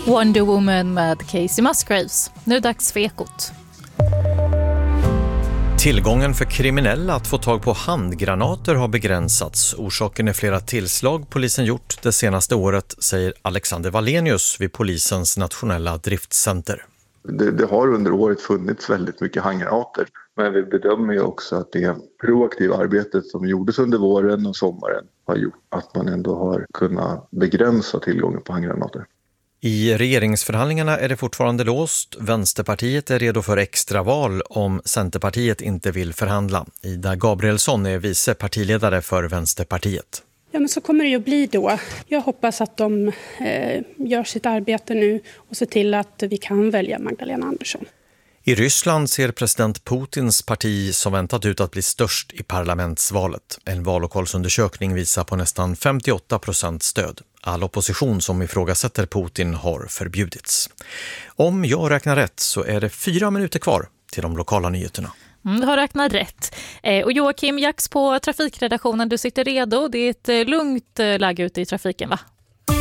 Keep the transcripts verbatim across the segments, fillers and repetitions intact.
Wonder Woman med Casey Musgraves. Nu är det dags för Ekot. Tillgången för kriminella att få tag på handgranater har begränsats. Orsaken är flera tillslag polisen gjort det senaste året, säger Alexander Wallenius vid polisens nationella driftcenter. Det, det har under året funnits väldigt mycket handgranater. Men vi bedömer ju också att det proaktiva arbetet som gjordes under våren och sommaren har gjort att man ändå har kunnat begränsa tillgången på handgranater. I regeringsförhandlingarna är det fortfarande låst. Vänsterpartiet är redo för extraval om Centerpartiet inte vill förhandla. Ida Gabrielsson är vice partiledare för Vänsterpartiet. Ja, men så kommer det ju bli då. Jag hoppas att de eh, gör sitt arbete nu och ser till att vi kan välja Magdalena Andersson. I Ryssland ser president Putins parti som väntat ut att bli störst i parlamentsvalet. En vallokalsundersökning visar på nästan femtioåtta procent stöd. All opposition som ifrågasätter Putin har förbjudits. Om jag räknar rätt så är det fyra minuter kvar till de lokala nyheterna. Mm, du har räknat rätt. Eh, och Joakim Jax på trafikredaktionen, du sitter redo. Det är ett eh, lugnt eh, läge ute i trafiken, va?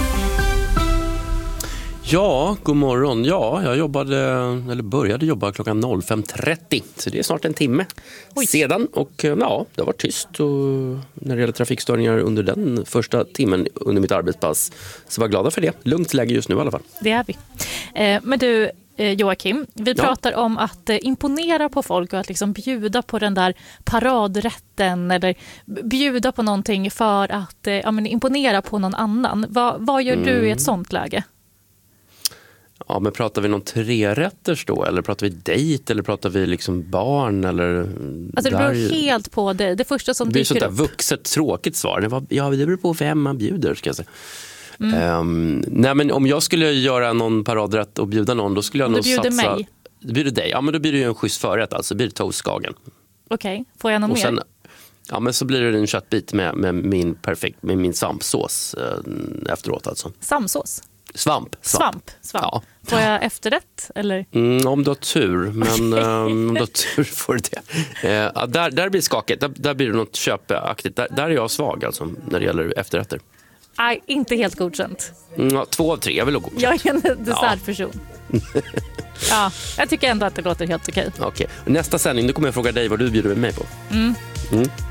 Ja, god morgon. Ja, jag jobbade, eller började jobba klockan fem trettio, så det är snart en timme Oj. sedan. Och ja, det var tyst och när det gäller trafikstörningar under den första timmen under mitt arbetspass. Så var glada för det. Lugnt läge just nu i alla fall. Det är vi. Eh, men du eh, Joakim, vi ja. pratar om att eh, imponera på folk och att liksom bjuda på den där paradrätten eller bjuda på någonting för att eh, ja, men imponera på någon annan. Va, vad gör mm. du i ett sånt läge? Ja, men pratar vi någon trerätters då? Eller pratar vi dejt? Eller pratar vi liksom barn? Eller alltså det beror helt på det. Det första som det blir dyker sånt där upp. vuxet, tråkigt svar. Det var, ja, det beror på vem man bjuder, ska jag säga. Mm. Um, nej, men om jag skulle göra någon paradrätt och bjuda någon, då skulle jag om nog du bjuder satsa... mig? Du bjuder dig? Ja, men då blir det ju en schysst förrätt. Alltså blir det toastskagen. Okej, okay. Får jag någon och mer? Sen, ja, men så blir det en köttbit med, med min perfekt, med min svampsås eh, efteråt alltså. Samsås? Svamp. Svamp. Svamp. Svamp. Ja. Får jag efterrätt? Eller? Mm, om du har tur, men um, om du har tur får du det. Eh, där, där blir skakigt, där, där blir det något köpeaktigt. Där, där är jag svag alltså, när det gäller efterrätter. Nej, inte helt godkänt. Mm, ja, två av tre, jag vill ha godkänt. Jag är en dessertperson. Ja. ja, jag tycker ändå att det låter helt okej. Okej, nästa sändning, då kommer jag fråga dig vad du bjuder med mig på. Mm. Mm.